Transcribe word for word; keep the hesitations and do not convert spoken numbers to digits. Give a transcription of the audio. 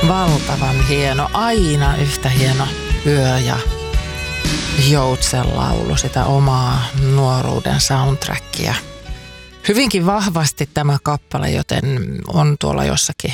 Valtavan hieno, aina yhtä hieno yö ja joutsenlaulu, sitä omaa nuoruuden soundtrackia. Hyvinkin vahvasti tämä kappale, joten on tuolla jossakin